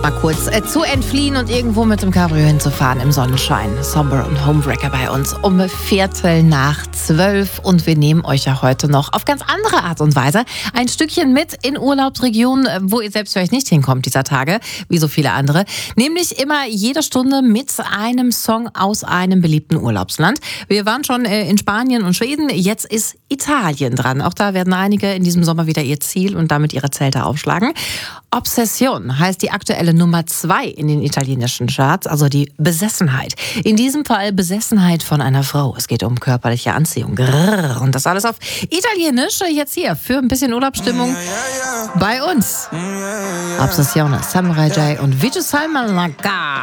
mal kurz zu entfliehen und irgendwo mit dem Cabrio hinzufahren im Sonnenschein. Somber und Homewrecker bei uns um 11:45 und wir nehmen euch ja heute noch auf ganz andere Art und Weise ein Stückchen mit in Urlaubsregionen, wo ihr selbst vielleicht nicht hinkommt dieser Tage, wie so viele andere. Nämlich immer jede Stunde mit einem Song aus einem beliebten Urlaubsland. Wir waren schon in Spanien und Schweden, jetzt ist Italien dran. Auch da werden einige in diesem Sommer wieder ihr Ziel und damit ihre Zelte aufschlagen. Obsession heißt die aktuelle Nummer 2 in den italienischen Charts, also die Besessenheit. In diesem Fall Besessenheit von einer Frau. Es geht um körperliche Anziehung. Grrr. Und das alles auf Italienisch. Jetzt hier für ein bisschen Urlaubsstimmung bei uns. Obsession, Samurai J und Viju Salman Laga.